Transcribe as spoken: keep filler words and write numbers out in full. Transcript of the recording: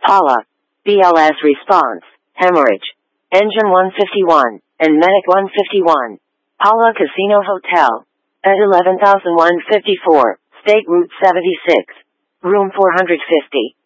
Paula. B L S response, hemorrhage. Engine one fifty-one, and Medic one fifty-one. Paula Casino Hotel. At eleven thousand one hundred fifty-four, State Route seventy-six. Room four hundred fifty.